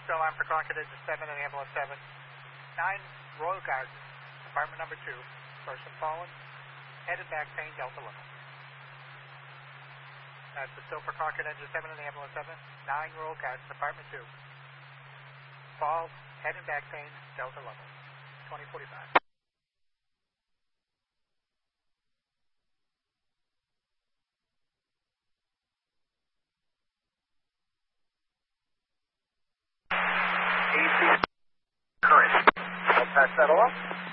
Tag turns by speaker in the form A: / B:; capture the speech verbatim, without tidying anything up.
A: still on for Concord Engine seven and Ambulance seven. nine, Royal Gardens, apartment number two. Person fallen, head and back pain, Delta level. That's still for Concord Engine seven and Ambulance seven. nine, Royal Gardens, apartment two. Fall, head and back pain, Delta level. twenty forty-five.
B: Current. I'll pass that off.